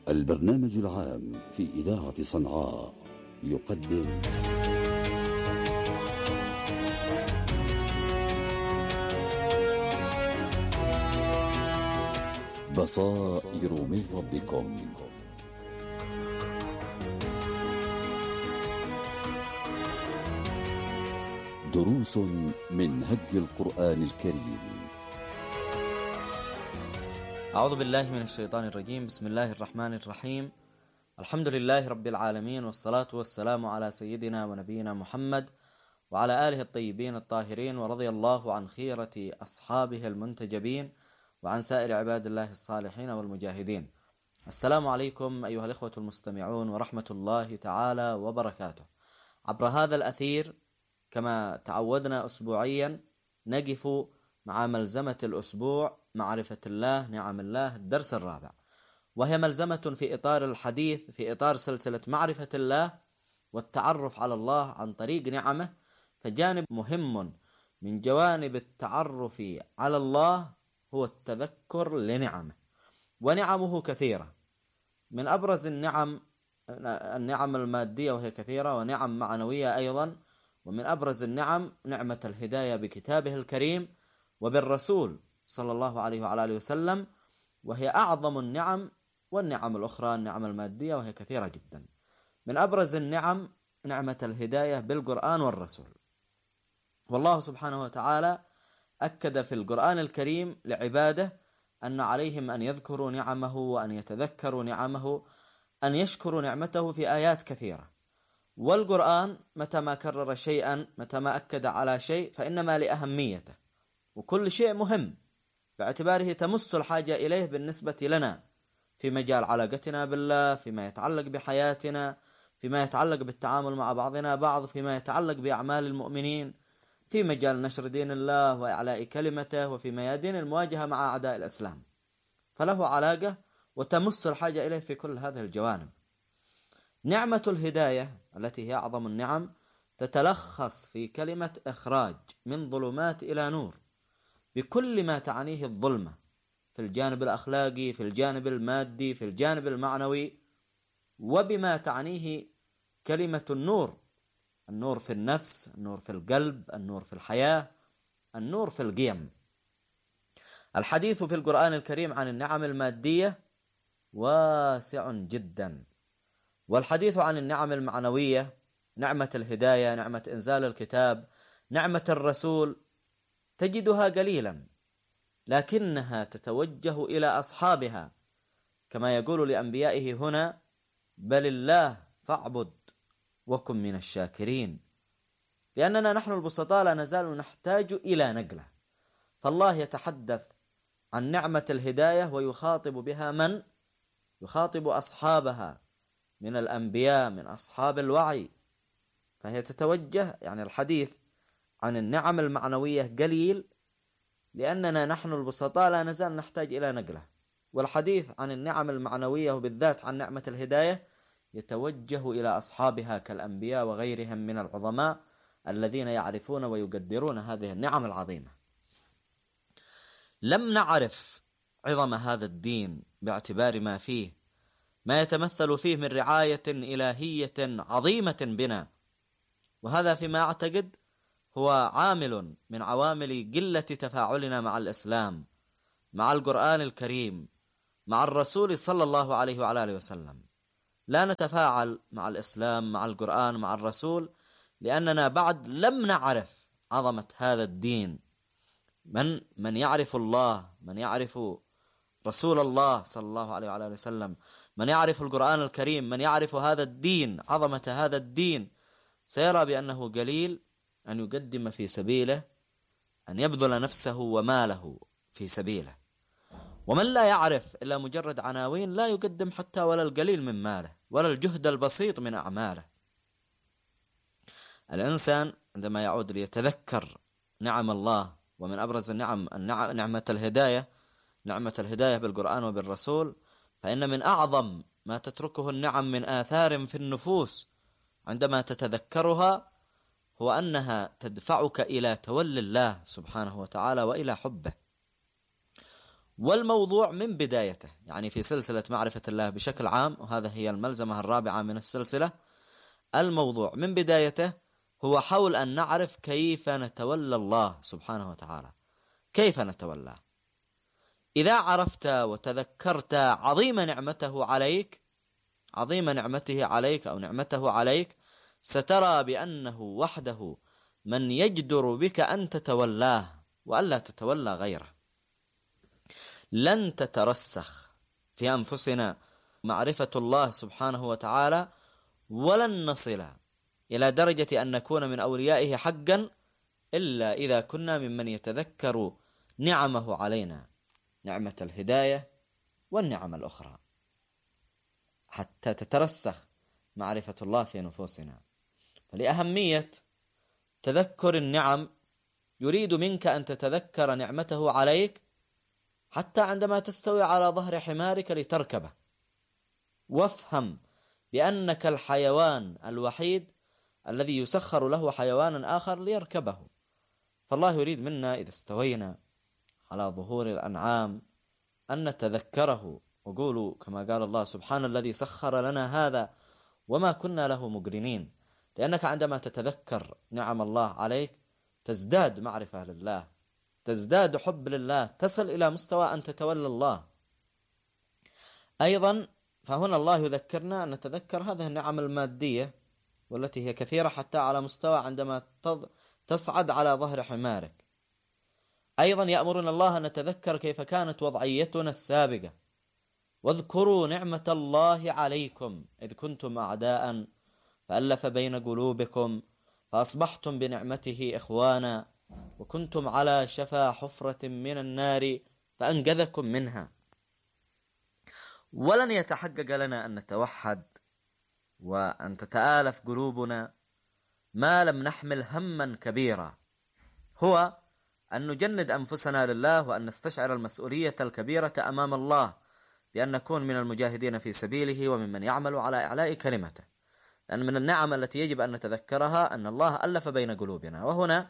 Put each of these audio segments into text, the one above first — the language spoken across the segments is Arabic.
البرنامج العام في إذاعة صنعاء يقدم بصائر من ربكم. دروس من هدي القرآن الكريم. أعوذ بالله من الشيطان الرجيم. بسم الله الرحمن الرحيم. الحمد لله رب العالمين، والصلاة والسلام على سيدنا ونبينا محمد وعلى آله الطيبين الطاهرين، ورضي الله عن خيرة أصحابه المنتجبين وعن سائر عباد الله الصالحين والمجاهدين. السلام عليكم أيها الإخوة المستمعون ورحمة الله تعالى وبركاته. عبر هذا الأثير كما تعودنا أسبوعيا نقف مع ملزمة الأسبوع معرفة الله نعم الله، الدرس الرابع، وهي ملزمة في إطار الحديث في إطار سلسلة معرفة الله والتعرف على الله عن طريق نعمه. فجانب مهم من جوانب التعرف على الله هو التذكر لنعمه، ونعمه كثيرة. من أبرز النعم المادية وهي كثيرة، ونعم معنوية أيضا. ومن أبرز النعم نعمة الهداية بكتابه الكريم وبالرسول صلى الله عليه وعلى آله وسلم، وهي أعظم النعم. والنعم الأخرى النعم المادية وهي كثيرة جدا. من أبرز النعم نعمة الهداية بالقرآن والرسول. والله سبحانه وتعالى أكد في القرآن الكريم لعباده أن عليهم أن يذكروا نعمه وأن يتذكروا نعمه، أن يشكروا نعمته في آيات كثيرة. والقرآن متى ما كرر شيئا، متى ما أكد على شيء، فإنما لأهميته، وكل شيء مهم باعتباره تمس الحاجة إليه بالنسبة لنا في مجال علاقتنا بالله، فيما يتعلق بحياتنا، فيما يتعلق بالتعامل مع بعضنا بعض، فيما يتعلق بأعمال المؤمنين، في مجال نشر دين الله وإعلاء كلمته، وفي ميادين المواجهة مع أعداء الإسلام. فله علاقة وتمس الحاجة إليه في كل هذه الجوانب. نعمة الهداية التي هي أعظم النعم تتلخص في كلمة إخراج من ظلمات إلى نور، بكل ما تعنيه الظلمة في الجانب الأخلاقي، في الجانب المادي، في الجانب المعنوي، وبما تعنيه كلمة النور: النور في النفس، النور في القلب، النور في الحياة، النور في القيم. الحديث في القرآن الكريم عن النعم المادية واسع جدا، والحديث عن النعم المعنوية، نعمة الهداية، نعمة إنزال الكتاب، نعمة الرسول، تجدها قليلا، لكنها تتوجه إلى أصحابها كما يقول لأنبيائه هنا: بل الله فاعبد وكن من الشاكرين. لأننا نحن البسطاء لا نزال نحتاج إلى نقلة. فالله يتحدث عن نعمة الهداية ويخاطب بها من؟ يخاطب أصحابها من الأنبياء، من أصحاب الوعي. فهي تتوجه، يعني الحديث عن النعم المعنوية قليل لأننا نحن البسطاء لا نزال نحتاج إلى نقلة. والحديث عن النعم المعنوية وبالذات عن نعمة الهداية يتوجه إلى أصحابها كالأنبياء وغيرهم من العظماء الذين يعرفون ويقدرون هذه النعم العظيمة. لم نعرف عظم هذا الدين باعتبار ما فيه، ما يتمثل فيه من رعاية إلهية عظيمة بنا، وهذا فيما أعتقد هو عامل من عوامل قلة تفاعلنا مع الإسلام، مع القرآن الكريم، مع الرسول صلى الله عليه وعلى آله وسلم. لا نتفاعل مع الإسلام، مع القرآن، مع الرسول، لأننا بعد لم نعرف عظمة هذا الدين. من يعرف الله، من يعرف رسول الله صلى الله عليه وعلى آله وسلم، من يعرف القرآن الكريم، من يعرف هذا الدين، عظمة هذا الدين، سيرى بأنه قليل أن يقدم في سبيله، أن يبذل نفسه وماله في سبيله. ومن لا يعرف إلا مجرد عناوين لا يقدم حتى ولا القليل من ماله ولا الجهد البسيط من أعماله. الإنسان عندما يعود ليتذكر نعم الله، ومن أبرز النعم نعمة الهداية، نعمة الهداية بالقرآن وبالرسول، فإن من أعظم ما تتركه النعم من آثار في النفوس عندما تتذكرها هو أنها تدفعك إلى تولي الله سبحانه وتعالى وإلى حبه. والموضوع من بدايته، يعني في سلسلة معرفة الله بشكل عام، وهذا هي الملزمة الرابعة من السلسلة، الموضوع من بدايته هو حول أن نعرف كيف نتولى الله سبحانه وتعالى. كيف نتولى؟ إذا عرفت وتذكرت عظيم نعمته عليك، عظيم نعمته عليك أو نعمته عليك، سترى بأنه وحده من يجدر بك أن تتولاه وألا تتولى غيره. لن تترسخ في أنفسنا معرفة الله سبحانه وتعالى، ولن نصل إلى درجة أن نكون من أوليائه حقا إلا إذا كنا ممن يتذكر نعمه علينا، نعمة الهداية والنعم الأخرى، حتى تترسخ معرفة الله في نفوسنا. فلأهمية تذكر النعم يريد منك أن تتذكر نعمته عليك حتى عندما تستوي على ظهر حمارك لتركبه، وافهم بأنك الحيوان الوحيد الذي يسخر له حيوانا آخر ليركبه. فالله يريد منا إذا استوينا على ظهور الأنعام أن نتذكره، وقولوا كما قال الله: سبحان الذي سخر لنا هذا وما كنا له مقرنين. لأنك عندما تتذكر نعم الله عليك تزداد معرفة لله، تزداد حب لله، تصل إلى مستوى أن تتولى الله. أيضا فهنا الله يذكرنا أن نتذكر هذه النعم المادية والتي هي كثيرة، حتى على مستوى عندما تصعد على ظهر حمارك. أيضا يأمرنا الله أن نتذكر كيف كانت وضعيتنا السابقة: واذكروا نعمة الله عليكم إذ كنتم أعداء فألف بين قلوبكم فأصبحتم بنعمته إخوانا وكنتم على شفا حفرة من النار فأنقذكم منها. ولن يتحقق لنا أن نتوحد وأن تتآلف قلوبنا ما لم نحمل هما كبيرا، هو أن نجند أنفسنا لله، وأن نستشعر المسؤولية الكبيرة أمام الله بأن نكون من المجاهدين في سبيله وممن يعمل على إعلاء كلمته. لأن من النعم التي يجب أن نتذكرها أن الله ألف بين قلوبنا. وهنا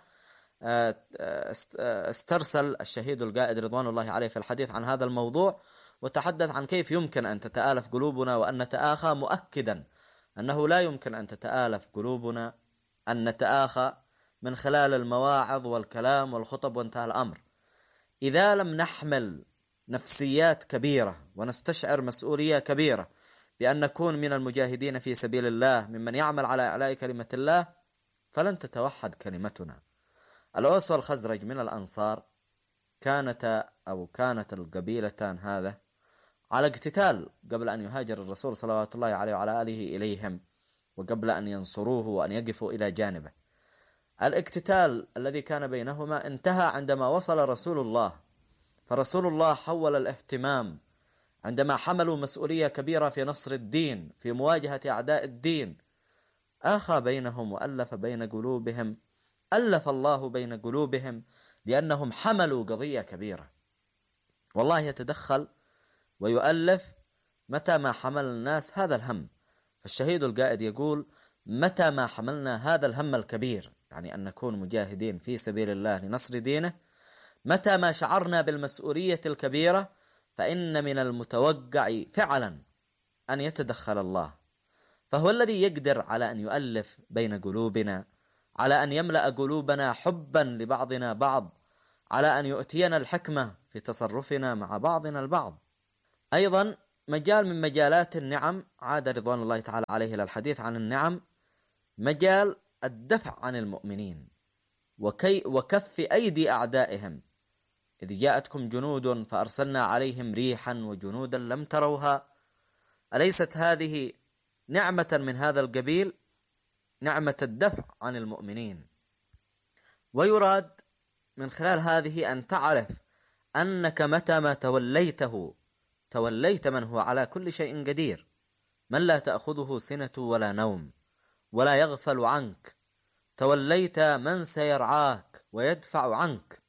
استرسل الشهيد القائد رضوان الله عليه في الحديث عن هذا الموضوع، وتحدث عن كيف يمكن أن تتآلف قلوبنا وأن نتآخى، مؤكدا أنه لا يمكن أن تتآلف قلوبنا، أن نتآخى من خلال المواعظ والكلام والخطب وانتهى الأمر، إذا لم نحمل نفسيات كبيرة ونستشعر مسؤولية كبيرة بأن نكون من المجاهدين في سبيل الله ممن يعمل على إعلاء كلمة الله، فلن تتوحد كلمتنا. الأوس والخزرج من الأنصار كانت القبيلتان هذا على اقتتال قبل أن يهاجر الرسول صلوات الله عليه وعلى آله إليهم، وقبل أن ينصروه وأن يقفوا إلى جانبه. الاقتتال الذي كان بينهما انتهى عندما وصل رسول الله، فرسول الله حول الاهتمام عندما حملوا مسؤولية كبيرة في نصر الدين، في مواجهة أعداء الدين، آخى بينهم وألف بين قلوبهم. ألف الله بين قلوبهم لأنهم حملوا قضية كبيرة، والله يتدخل ويؤلف متى ما حمل الناس هذا الهم. فالشهيد القائد يقول: متى ما حملنا هذا الهم الكبير، يعني أن نكون مجاهدين في سبيل الله لنصر دينه، متى ما شعرنا بالمسؤولية الكبيرة، فإن من المتوقع فعلا أن يتدخل الله، فهو الذي يقدر على أن يؤلف بين قلوبنا، على أن يملأ قلوبنا حبا لبعضنا بعض، على أن يؤتينا الحكمة في تصرفنا مع بعضنا البعض. أيضا مجال من مجالات النعم، عاد رضوان الله تعالى عليه للحديث عن النعم، مجال الدفع عن المؤمنين وكف أيدي أعدائهم. إذ جاءتكم جنود فأرسلنا عليهم ريحا وجنودا لم تروها. أليست هذه نعمة من هذا القبيل؟ نعمة الدفع عن المؤمنين. ويراد من خلال هذه أن تعرف أنك متى ما توليت من هو على كل شيء قدير، من لا تأخذه سنة ولا نوم ولا يغفل عنك، توليت من سيرعاك ويدفع عنك.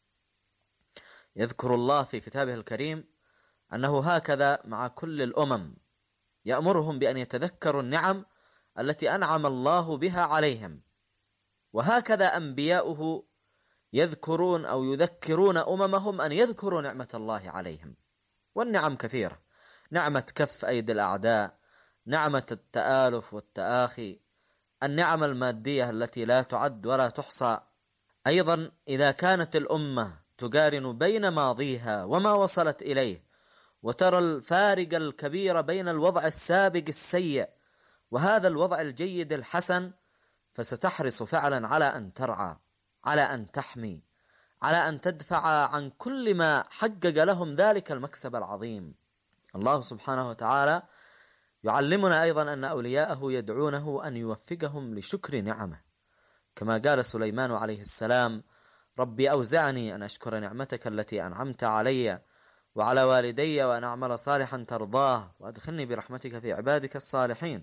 يذكر الله في كتابه الكريم أنه هكذا مع كل الأمم، يأمرهم بأن يتذكروا النعم التي أنعم الله بها عليهم، وهكذا أنبياؤه يذكرون أو يذكرون أممهم أن يذكروا نعمة الله عليهم. والنعم كثيرة: نعمة كف أيدي الأعداء، نعمة التآلف والتآخي، النعم المادية التي لا تعد ولا تحصى. أيضا إذا كانت الأمة تقارن بين ماضيها وما وصلت إليه، وترى الفارق الكبير بين الوضع السابق السيء وهذا الوضع الجيد الحسن، فستحرص فعلا على أن ترعى، على أن تحمي، على أن تدفع عن كل ما حقق لهم ذلك المكسب العظيم. الله سبحانه وتعالى يعلمنا أيضا أن أولياءه يدعونه أن يوفقهم لشكر نعمه، كما قال سليمان عليه السلام: ربي أوزعني أن أشكر نعمتك التي أنعمت علي وعلى والدي وأن أعمل صالحا ترضاه وأدخلني برحمتك في عبادك الصالحين.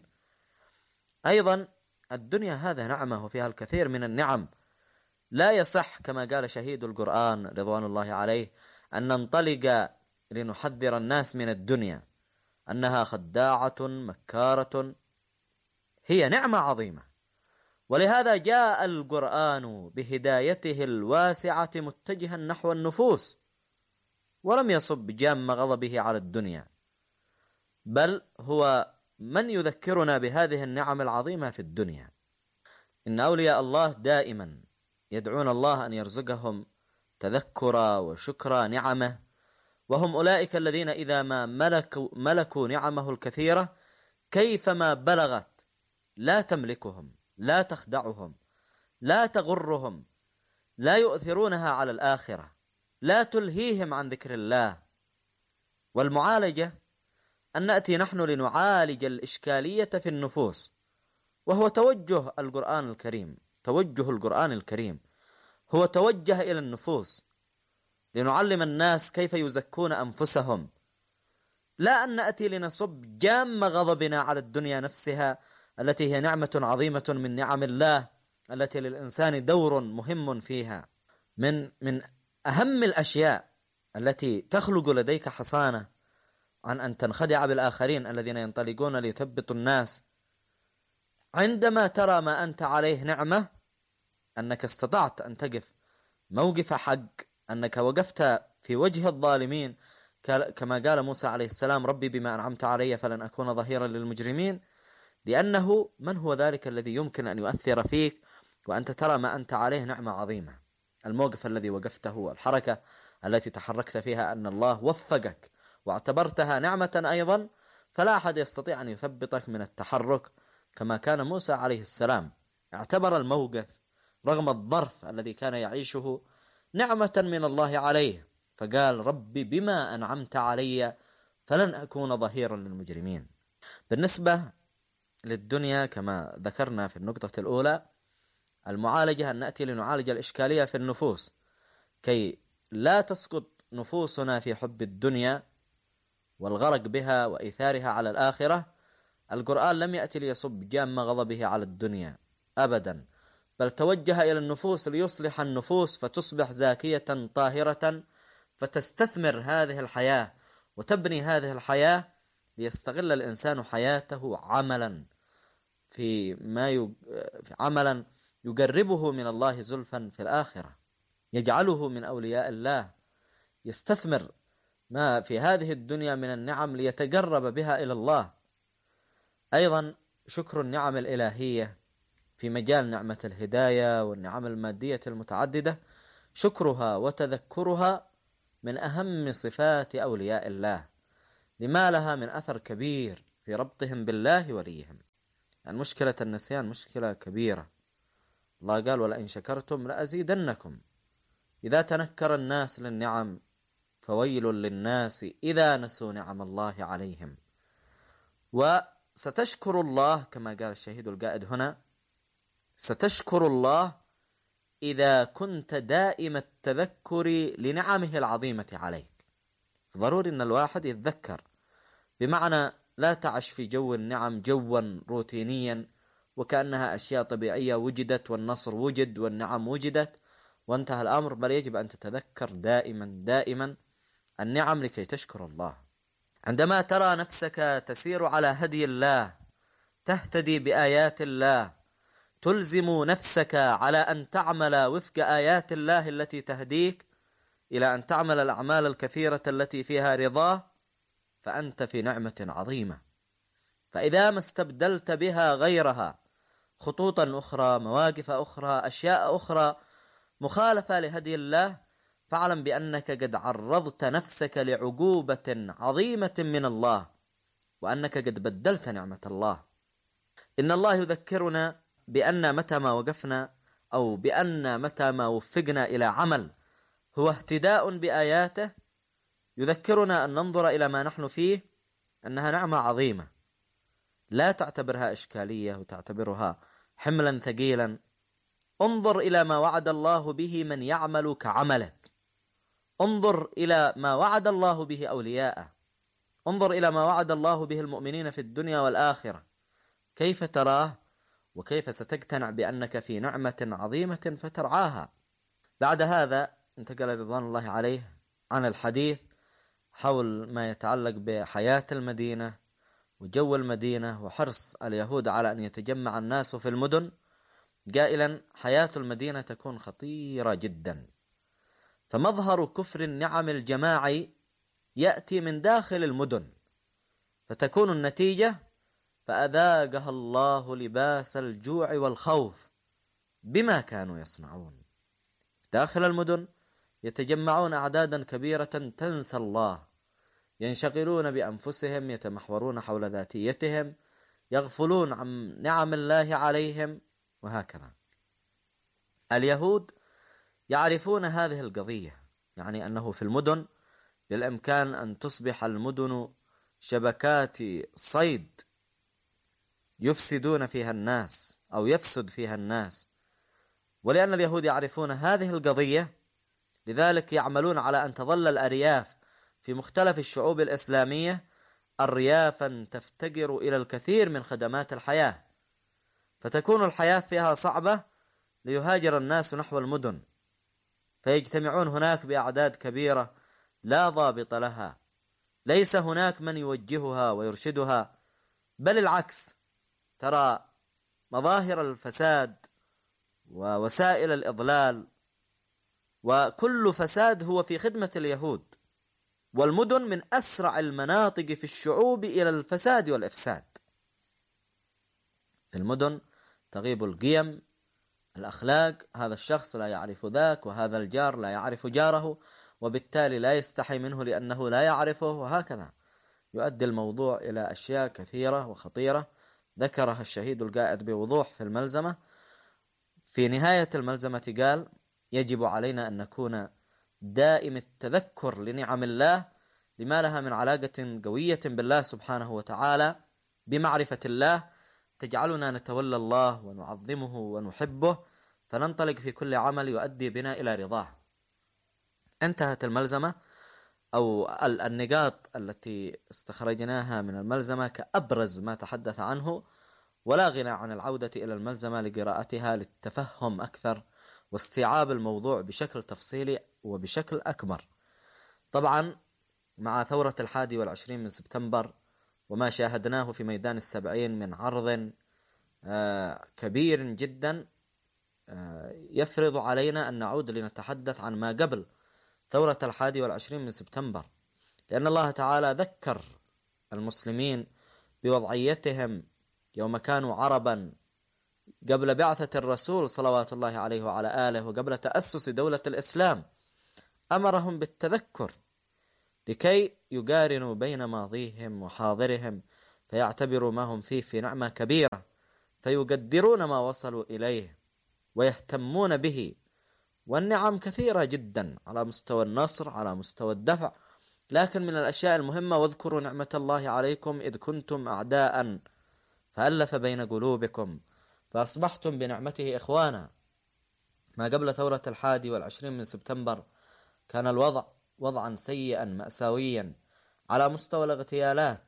أيضا الدنيا هذا نعمة وفيها الكثير من النعم. لا يصح كما قال شهيد القرآن رضوان الله عليه أن ننطلق لنحذر الناس من الدنيا أنها خداعة مكارة، هي نعمة عظيمة. ولهذا جاء القرآن بهدايته الواسعة متجها نحو النفوس، ولم يصب جام غضبه على الدنيا، بل هو من يذكرنا بهذه النعم العظيمة في الدنيا. إن أولياء الله دائما يدعون الله أن يرزقهم تذكر وشكر نعمه، وهم أولئك الذين إذا ما ملكوا نعمه الكثيرة كيفما بلغت لا تملكهم، لا تخدعهم، لا تغرهم، لا يؤثرونها على الآخرة، لا تلهيهم عن ذكر الله. والمعالجة أن نأتي نحن لنعالج الإشكالية في النفوس، وهو توجه القرآن الكريم. توجه القرآن الكريم هو توجه إلى النفوس لنعلم الناس كيف يزكون أنفسهم، لا أن نأتي لنصب جام غضبنا على الدنيا نفسها التي هي نعمة عظيمة من نعم الله التي للإنسان دور مهم فيها. من أهم الأشياء التي تخلق لديك حصانة عن أن تنخدع بالآخرين الذين ينطلقون ليثبطوا الناس، عندما ترى ما أنت عليه نعمة، أنك استطعت أن تقف موقف حق، أنك وقفت في وجه الظالمين كما قال موسى عليه السلام: ربي بما أنعمت علي فلن أكون ظهيرا للمجرمين. لأنه من هو ذلك الذي يمكن أن يؤثر فيك وأنت ترى ما أنت عليه نعمة عظيمة؟ الموقف الذي وقفته والحركة التي تحركت فيها أن الله وفقك واعتبرتها نعمة أيضا، فلا أحد يستطيع أن يثبطك من التحرك، كما كان موسى عليه السلام اعتبر الموقف رغم الظرف الذي كان يعيشه نعمة من الله عليه، فقال: ربي بما أنعمت علي فلن أكون ظهيرا للمجرمين. بالنسبة للدنيا كما ذكرنا في النقطة الأولى، المعالجة أن نأتي لنعالج الإشكالية في النفوس كي لا تسقط نفوسنا في حب الدنيا والغرق بها وإيثارها على الآخرة. القرآن لم يأتي ليصب جام غضبه على الدنيا أبدا، بل توجه إلى النفوس ليصلح النفوس فتصبح زاكية طاهرة، فتستثمر هذه الحياة وتبني هذه الحياة ليستغل الإنسان حياته عملا عملا يقربه من الله زلفا في الآخرة، يجعله من أولياء الله، يستثمر ما في هذه الدنيا من النعم ليتقرب بها إلى الله. أيضا شكر النعم الإلهية في مجال نعمة الهداية والنعم المادية المتعددة، شكرها وتذكرها من أهم صفات أولياء الله، لما لها من أثر كبير في ربطهم بالله وليهم. يعني مشكلة النسيان مشكلة كبيرة. الله قال: ولئن شكرتم لأزيدنكم. إذا تنكر الناس للنعم فويل للناس إذا نسوا نعم الله عليهم. وستشكر الله كما قال الشهيد القائد هنا: ستشكر الله إذا كنت دائم التذكر لنعمه العظيمة عليك. ضروري أن الواحد يتذكر، بمعنى لا تعش في جو النعم جوا روتينيا وكأنها أشياء طبيعية وجدت والنصر وجد والنعم وجدت وانتهى الأمر، بل يجب أن تتذكر دائما النعم لكي تشكر الله. عندما ترى نفسك تسير على هدي الله، تهتدي بآيات الله، تلزم نفسك على أن تعمل وفق آيات الله التي تهديك إلى أن تعمل الأعمال الكثيرة التي فيها رضاه، فأنت في نعمة عظيمة. فإذا ما استبدلت بها غيرها، خطوطا أخرى، مواقف أخرى، أشياء أخرى مخالفة لهدي الله، فاعلم بأنك قد عرضت نفسك لعقوبة عظيمة من الله، وأنك قد بدلت نعمة الله. إن الله يذكرنا بأن متى ما وقفنا، أو بأن متى ما وفقنا إلى عمل هو اهتداء بآياته، يذكرنا أن ننظر إلى ما نحن فيه أنها نعمة عظيمة، لا تعتبرها إشكالية وتعتبرها حملا ثقيلا. انظر إلى ما وعد الله به من يعمل كعملك، انظر إلى ما وعد الله به أولياءه، انظر إلى ما وعد الله به المؤمنين في الدنيا والآخرة، كيف تراه وكيف ستقتنع بأنك في نعمة عظيمة فترعاها. بعد هذا انتقل رضوان الله عليه عن الحديث حول ما يتعلق بحياة المدينة وجو المدينة وحرص اليهود على أن يتجمع الناس في المدن، قائلا: حياة المدينة تكون خطيرة جدا، فمظهر كفر النعم الجماعي يأتي من داخل المدن، فتكون النتيجة: فأذاقها الله لباس الجوع والخوف بما كانوا يصنعون. داخل المدن يتجمعون أعدادا كبيرة تنسى الله، ينشغلون بأنفسهم، يتمحورون حول ذاتيتهم، يغفلون عن نعم الله عليهم، وهكذا. اليهود يعرفون هذه القضية، يعني أنه في المدن بالإمكان أن تصبح المدن شبكات صيد يفسدون فيها الناس أو يفسد فيها الناس. ولأن اليهود يعرفون هذه القضية، لذلك يعملون على أن تظل الأرياف في مختلف الشعوب الإسلامية أريافا تفتقر إلى الكثير من خدمات الحياة، فتكون الحياة فيها صعبة ليهاجر الناس نحو المدن، فيجتمعون هناك بأعداد كبيرة لا ضابط لها، ليس هناك من يوجهها ويرشدها، بل العكس، ترى مظاهر الفساد ووسائل الإضلال وكل فساد هو في خدمة اليهود. والمدن من أسرع المناطق في الشعوب إلى الفساد والإفساد. في المدن تغيب القيم، الأخلاق، هذا الشخص لا يعرف ذاك، وهذا الجار لا يعرف جاره، وبالتالي لا يستحي منه لأنه لا يعرفه، وهكذا يؤدي الموضوع إلى أشياء كثيرة وخطيرة ذكرها الشهيد القائد بوضوح في الملزمة. في نهاية الملزمة قال: يجب علينا أن نكون دائم التذكر لنعم الله، لما لها من علاقة قوية بالله سبحانه وتعالى، بمعرفة الله تجعلنا نتولى الله ونعظمه ونحبه، فننطلق في كل عمل يؤدي بنا إلى رضاه. انتهت الملزمة، أو النقاط التي استخرجناها من الملزمة كأبرز ما تحدث عنه، ولا غنى عن العودة إلى الملزمة لقراءتها للتفهم أكثر واستيعاب الموضوع بشكل تفصيلي وبشكل أكبر. طبعا مع ثورة 21 من سبتمبر وما شاهدناه في ميدان 70 من عرض كبير جدا، يفرض علينا أن نعود لنتحدث عن ما قبل ثورة 21 من سبتمبر، لأن الله تعالى ذكر المسلمين بوضعيتهم يوم كانوا عربا قبل بعثة الرسول صلوات الله عليه وعلى آله، وقبل تأسس دولة الإسلام، أمرهم بالتذكر لكي يقارنوا بين ماضيهم وحاضرهم، فيعتبروا ما هم فيه في نعمة كبيرة، فيقدرون ما وصلوا إليه ويهتمون به. والنعم كثيرة جدا على مستوى النصر، على مستوى الدفع، لكن من الأشياء المهمة: واذكروا نعمة الله عليكم إذ كنتم أعداء فألف بين قلوبكم فأصبحتم بنعمته إخوانا. ما قبل ثورة 21 من سبتمبر كان الوضع وضعا سيئا مأساويا على مستوى الاغتيالات،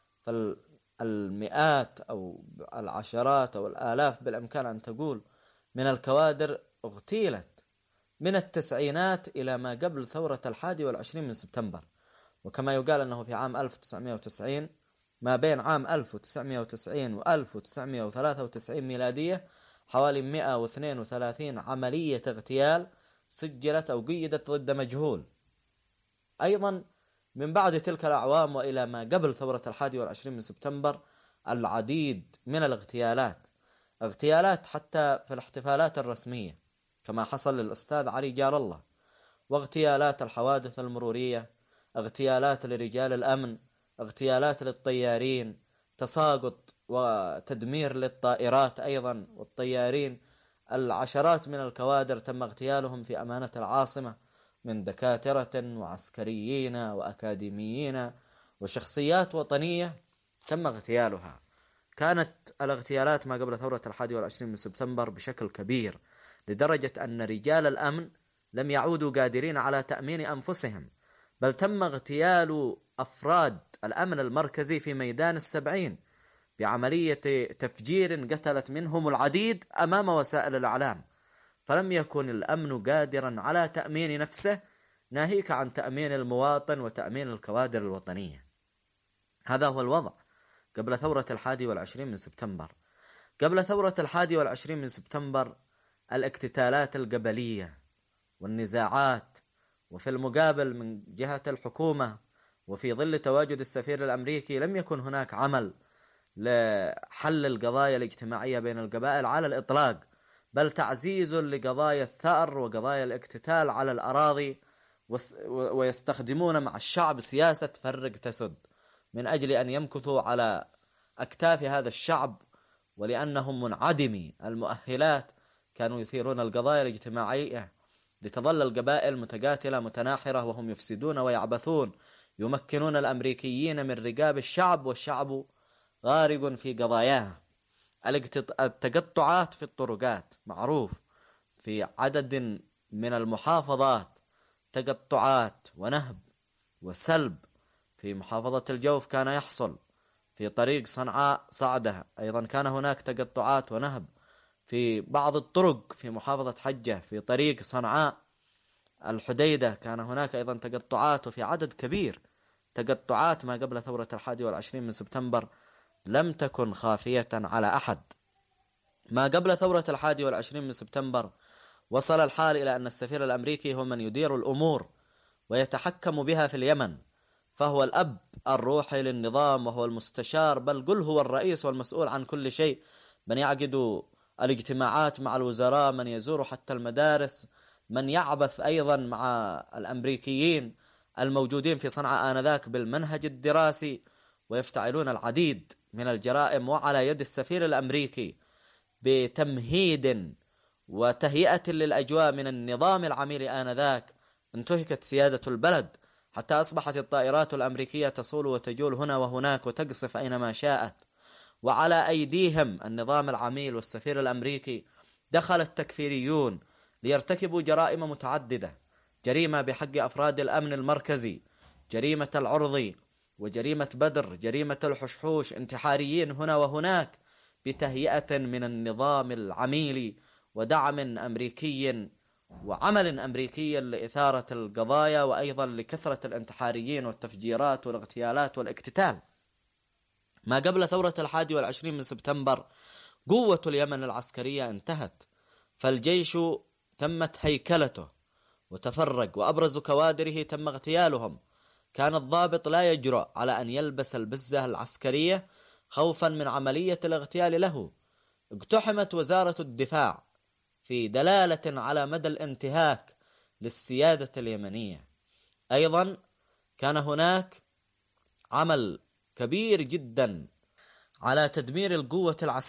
فالمئات أو العشرات أو الآلاف بالإمكان أن تقول من الكوادر اغتيلت من التسعينات إلى ما قبل ثورة 21 من سبتمبر. وكما يقال أنه في عام 1990 ما بين عام 1990 و 1993 ميلادية حوالي 132 عملية اغتيال سجلت أو قيدت ضد مجهول. أيضا من بعد تلك الأعوام وإلى ما قبل ثورة 21 من سبتمبر العديد من اغتيالات حتى في الاحتفالات الرسمية كما حصل للأستاذ علي جار الله، واغتيالات الحوادث المرورية، اغتيالات لرجال الأمن، اغتيالات للطيارين، تساقط وتدمير للطائرات أيضا والطيارين. العشرات من الكوادر تم اغتيالهم في أمانة العاصمة من دكاترة وعسكريين وأكاديميين وشخصيات وطنية تم اغتيالها. كانت الاغتيالات ما قبل ثورة 21 من سبتمبر بشكل كبير، لدرجة أن رجال الأمن لم يعودوا قادرين على تأمين أنفسهم، بل تم اغتيال أفراد الأمن المركزي في ميدان السبعين بعملية تفجير قتلت منهم العديد أمام وسائل الإعلام، فلم يكن الأمن قادرا على تأمين نفسه، ناهيك عن تأمين المواطن وتأمين الكوادر الوطنية. هذا هو الوضع قبل ثورة 21 من سبتمبر. قبل ثورة 21 من سبتمبر الاقتتالات القبلية والنزاعات، وفي المقابل من جهة الحكومة وفي ظل تواجد السفير الأمريكي لم يكن هناك عمل لحل القضايا الاجتماعية بين القبائل على الإطلاق، بل تعزيز لقضايا الثأر وقضايا الاقتتال على الأراضي، ويستخدمون مع الشعب سياسة فرق تسد من أجل أن يمكثوا على أكتاف هذا الشعب، ولأنهم منعدمي المؤهلات كانوا يثيرون القضايا الاجتماعية لتظل القبائل متقاتلة متناحرة وهم يفسدون ويعبثون، يمكنون الأمريكيين من رقاب الشعب والشعب غارق في قضاياه. التقطعات في الطرقات معروف، في عدد من المحافظات تقطعات ونهب وسلب. في محافظة الجوف كان يحصل في طريق صنعاء صعدة، أيضا كان هناك تقطعات ونهب في بعض الطرق في محافظة حجة، في طريق صنعاء الحديدة كان هناك أيضا تقطعات، وفي عدد كبير تقطعات ما قبل ثورة 21 من سبتمبر لم تكن خافية على أحد. ما قبل ثورة 21 من سبتمبر وصل الحال إلى أن السفير الأمريكي هو من يدير الأمور ويتحكم بها في اليمن، فهو الأب الروحي للنظام وهو المستشار، بل قل هو الرئيس والمسؤول عن كل شيء، من يعقد الاجتماعات مع الوزراء، من يزور حتى المدارس، من يعبث أيضا مع الأمريكيين الموجودين في صنعاء آنذاك بالمنهج الدراسي، ويفتعلون العديد من الجرائم. وعلى يد السفير الأمريكي بتمهيد وتهيئة للأجواء من النظام العميل آنذاك انتهكت سيادة البلد، حتى أصبحت الطائرات الأمريكية تصول وتجول هنا وهناك وتقصف أينما شاءت، وعلى أيديهم النظام العميل والسفير الأمريكي دخل التكفيريون ليرتكبوا جرائم متعددة: جريمة بحق أفراد الأمن المركزي، جريمة العرضي، وجريمة بدر، جريمة الحشحوش، انتحاريين هنا وهناك بتهيئة من النظام العميلي ودعم أمريكي وعمل أمريكي لإثارة القضايا، وأيضا لكثرة الانتحاريين والتفجيرات والاغتيالات والاقتتال. ما قبل ثورة 21 من سبتمبر قوة اليمن العسكرية انتهت، فالجيش تمت هيكلته وتفرق، وأبرز كوادره تم اغتيالهم. كان الضابط لا يجرؤ على أن يلبس البزة العسكرية خوفا من عملية الاغتيال له. اقتحمت وزارة الدفاع في دلالة على مدى الانتهاك للسيادة اليمنية. أيضا كان هناك عمل كبير جدا على تدمير القوة العسكرية